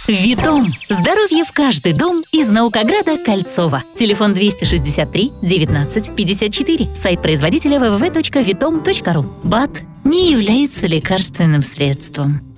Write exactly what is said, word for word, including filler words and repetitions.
Витом. Здоровье в каждый дом из Наукограда Кольцова. Телефон двести шестьдесят три девятнадцать пятьдесят четыре. Сайт производителя дабл ю дабл ю дабл ю точка витом точка ру. БАД не является лекарственным средством.